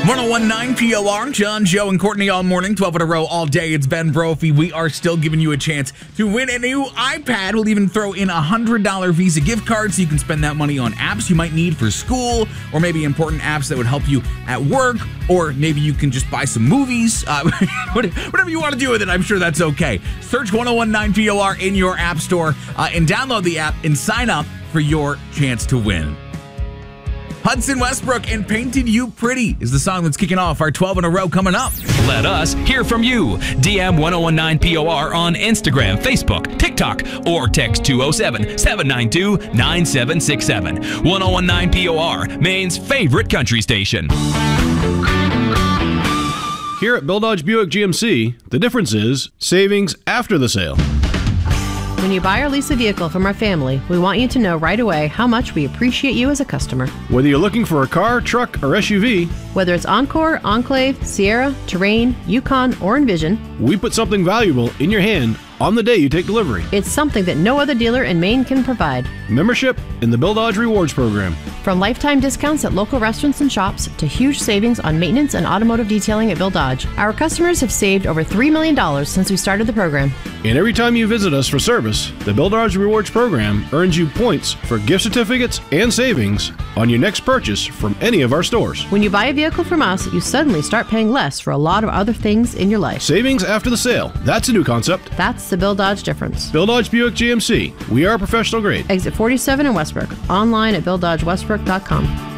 1019 POR, John, Joe, and Courtney all morning, 12 in a row all day. It's Ben Brophy. We are still giving you a chance to win a new iPad. We'll even throw in a $100 Visa gift card so you can spend that money on apps you might need for school, or maybe important apps that would help you at work, or maybe you can just buy some movies. Whatever you want to do with it, I'm sure that's okay. Search 1019 POR in your app store and download the app and sign up for your chance to win. Hudson Westbrook and Painted You Pretty is the song that's kicking off our 12 in a row coming up. Let us hear from you. DM 1019 POR on Instagram, Facebook, TikTok, or text 207-792-9767. 1019 POR, Maine's favorite country station. Here at Bill Dodge Buick GMC, the difference is savings after the sale. When you buy or lease a vehicle from our family, we want you to know right away how much we appreciate you as a customer. Whether you're looking for a car, truck, or SUV, whether it's Encore, Enclave, Sierra, Terrain, Yukon, or Envision, we put something valuable in your hand on the day you take delivery. It's something that no other dealer in Maine can provide. Membership in the Bill Dodge Rewards Program. From lifetime discounts at local restaurants and shops to huge savings on maintenance and automotive detailing at Bill Dodge, our customers have saved over $3 million since we started the program. And every time you visit us for service, the Bill Dodge Rewards Program earns you points for gift certificates and savings on your next purchase from any of our stores. When you buy a vehicle from us, you suddenly start paying less for a lot of other things in your life. Savings after the sale. That's a new concept. That's the Bill Dodge difference. Bill Dodge Buick GMC. We are professional grade. Exit 47 in Westbrook. Online at BillDodgeWestbrook.com.